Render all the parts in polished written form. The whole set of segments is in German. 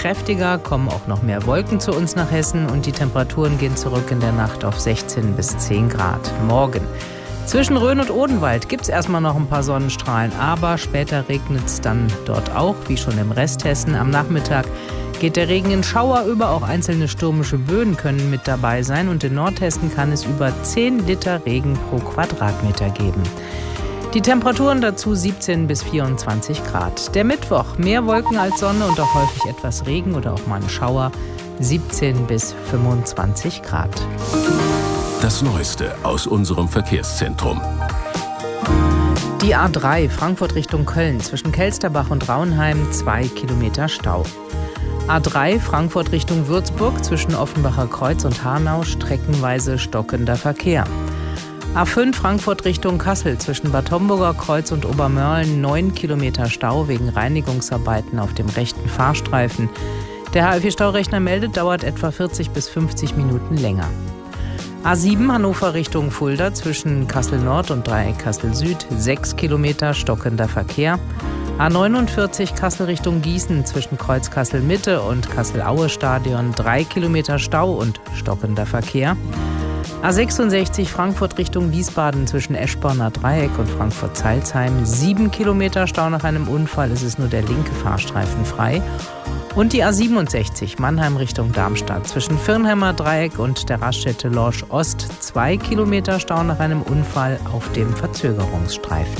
kräftiger, kommen auch noch mehr Wolken zu uns nach Hessen und die Temperaturen gehen zurück in der Nacht auf 16 bis 10 Grad. Morgen. Zwischen Rhön und Odenwald gibt es erstmal noch ein paar Sonnenstrahlen, aber später regnet es dann dort auch, wie schon im Rest Hessen. Am Nachmittag geht der Regen in Schauer über, auch einzelne stürmische Böen können mit dabei sein und in Nordhessen kann es über 10 Liter Regen pro Quadratmeter geben. Die Temperaturen dazu 17 bis 24 Grad. Der Mittwoch, mehr Wolken als Sonne und auch häufig etwas Regen oder auch mal ein Schauer, 17 bis 25 Grad. Das Neueste aus unserem Verkehrszentrum. Die A3 Frankfurt Richtung Köln zwischen Kelsterbach und Raunheim 2 Kilometer Stau. A3 Frankfurt Richtung Würzburg zwischen Offenbacher Kreuz und Hanau streckenweise stockender Verkehr. A5 Frankfurt Richtung Kassel zwischen Bad Homburger Kreuz und Obermörlen 9 Kilometer Stau wegen Reinigungsarbeiten auf dem rechten Fahrstreifen. Der HLV-Staurechner meldet, dauert etwa 40 bis 50 Minuten länger. A7 Hannover Richtung Fulda zwischen Kassel Nord und Dreieck Kassel Süd 6 Kilometer stockender Verkehr. A49 Kassel Richtung Gießen zwischen Kreuz Kassel Mitte und Kassel-Aue Stadion 3 Kilometer Stau und stockender Verkehr. A66 Frankfurt Richtung Wiesbaden zwischen Eschborner Dreieck und Frankfurt-Zeilsheim 7 Kilometer Stau nach einem Unfall, es ist nur der linke Fahrstreifen frei. Und die A67 Mannheim Richtung Darmstadt zwischen Firnheimer Dreieck und der Raststätte Lorsch Ost 2 Kilometer Stau nach einem Unfall auf dem Verzögerungsstreifen.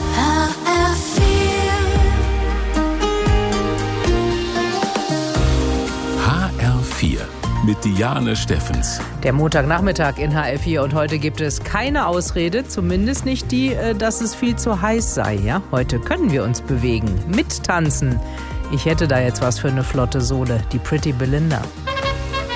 HR4 mit Diane Steffens. Der Montagnachmittag in HR4 und heute gibt es keine Ausrede, zumindest nicht die, dass es viel zu heiß sei. Ja? Heute können wir uns bewegen, mittanzen. Ich hätte da jetzt was für eine flotte Sohle, die Pretty Belinda.